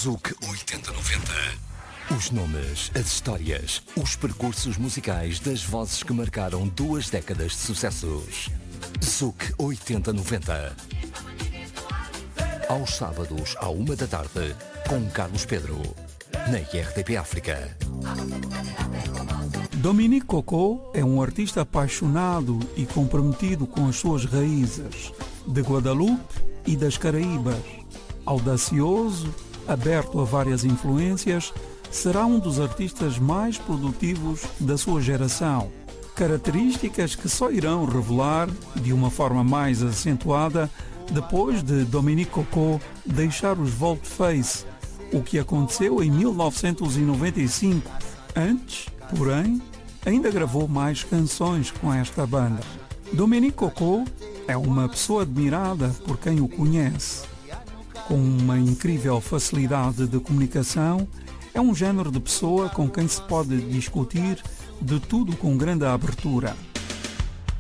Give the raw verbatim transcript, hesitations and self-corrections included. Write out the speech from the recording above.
ZUC oitenta noventa. Os nomes, as histórias, os percursos musicais das vozes que marcaram duas décadas de sucessos. ZUC oitenta noventa. Aos sábados, à uma da tarde, com Carlos Pedro, na R T P África. Dominique Cocó é um artista apaixonado e comprometido com as suas raízes, de Guadalupe e das Caraíbas. Audacioso, aberto a várias influências, será um dos artistas mais produtivos da sua geração. Características que só irão revelar de uma forma mais acentuada depois de Dominique Cocó deixar os Volte-Face, o que aconteceu em mil novecentos e noventa e cinco. Antes, porém, ainda gravou mais canções com esta banda. Dominique Cocó é uma pessoa admirada por quem o conhece. Com uma incrível facilidade de comunicação, é um género de pessoa com quem se pode discutir de tudo com grande abertura.